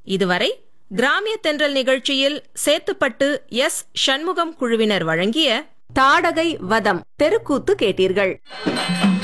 இதுவரை கிராமிய தென்றல் நிகழ்ச்சியில் சேத்துப்பட்டு எஸ். சண்முகம் குழுவினர் வழங்கிய தாடகை வதம் தெருக்கூத்து கேட்டீர்கள்.